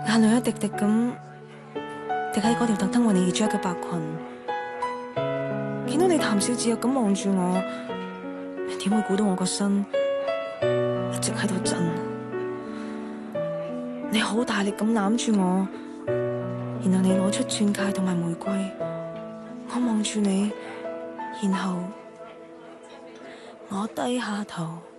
眼淚一滴滴咁滴喺嗰條特登為你而着嘅白裙。見到你談笑自若咁望住我，點會估到我個身一直喺度震？你好大力咁攬住我，然後你攞出鑽戒同埋玫瑰，我望住你，然後我低下頭。